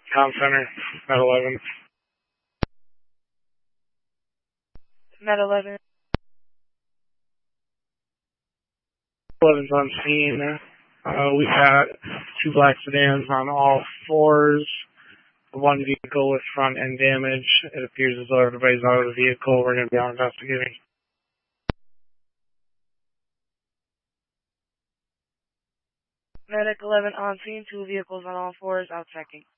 Town Center, Med 11. Med 11. 11's on scene. We've got two black sedans on all fours. One vehicle with front end damage. It appears as though everybody's out of the vehicle. We're going to be out investigating. Medic 11 on scene, two vehicles on all fours, out checking.